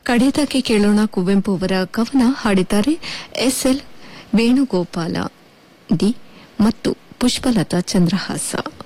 ಕಡೆಯದಾಗಿ ಕೇಳೋಣ ಕುವೆಂಪು ಅವರ ಕವನ. ಹಾಡಿದ್ದಾರೆ ಎಸ್ಎಲ್ ವೇಣುಗೋಪಾಲ ಡಿ ಮತ್ತು ಪುಷ್ಪಲತಾ ಚಂದ್ರಹಾಸ.